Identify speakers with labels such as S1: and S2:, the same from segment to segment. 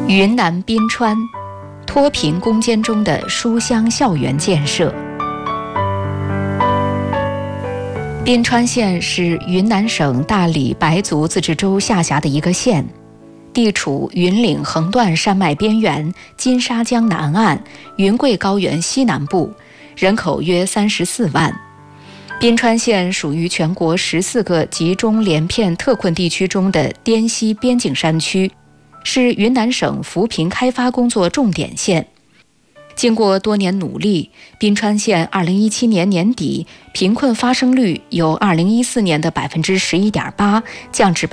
S1: 云南宾川脱贫攻坚中的书香校园建设。宾川县是云南省大理白族自治州下辖的一个县，地处云岭横断山脉边缘、金沙江南岸、云贵高原西南部，人口约34万。宾川县属于全国14个集中连片特困地区中的滇西边境山区，是云南省扶贫开发工作重点县。经过多年努力，宾川县2017年年底贫困发生率由2014年的11.8%降至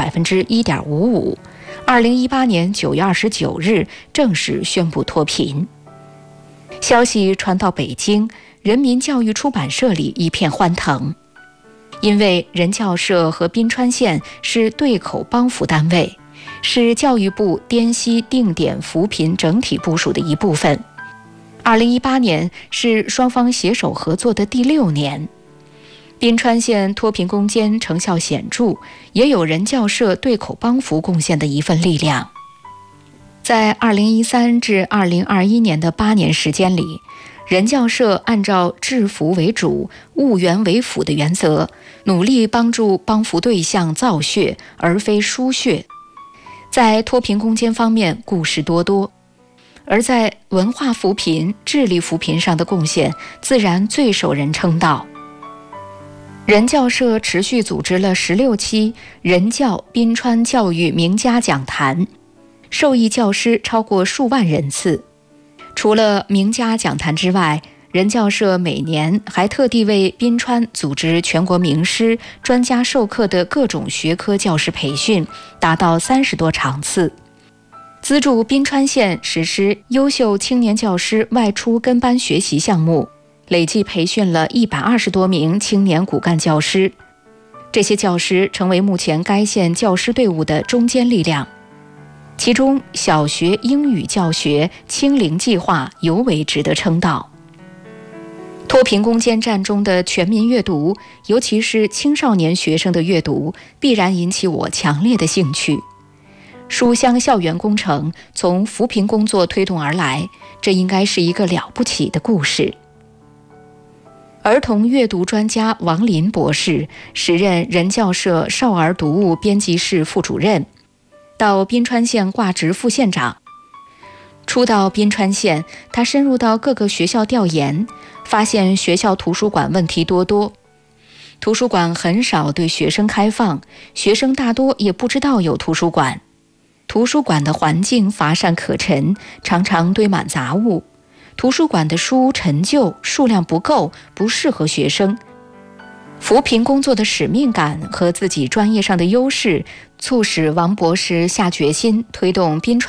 S1: 1.55%。2018年9月29日正式宣布脱贫。消息传到北京，人民教育出版社里一片欢腾，因为人教社和宾川县是对口帮扶单位，是教育部滇西定点扶贫整体部署的一部分。2018年是双方携手合作的第6年。宾川县脱贫攻坚成效显著，也有人教社对口帮扶贡献的一份力量。在2013至2021年的8年时间里，人教社按照治扶为主、务员为辅的原则，努力帮助帮扶对象造血而非输血。在脱贫攻坚方面故事多多，而在文化扶贫、智力扶贫上的贡献自然最受人称道。人教社持续组织了16期人教宾川教育名家讲坛，受益教师超过数万人次。除了名家讲坛之外，人教社每年还特地为宾川组织全国名师、专家授课的各种学科教师培训，达到30多场次。资助宾川县实施优秀青年教师外出跟班学习项目，累计培训了120多名青年骨干教师。这些教师成为目前该县教师队伍的中坚力量。其中小学英语教学清零计划尤为值得称道。脱贫攻坚战中的全民阅读，尤其是青少年学生的阅读，必然引起我强烈的兴趣。书香校园工程从扶贫工作推动而来，这应该是一个了不起的故事。儿童阅读专家王林博士时任人教社少儿读物编辑室副主任，到宾川县挂职副县长。初到宾川县，他深入到各个学校调研，发现学校图书馆问题多多。图书馆很少对学生开放，学生大多也不知道有图书馆。图书馆的环境乏善可陈，常常堆满杂物。图书馆的书陈旧，数量不够，不适合学生。扶贫工作的使命感和自己专业上的优势，促使王博士下决心推动宾川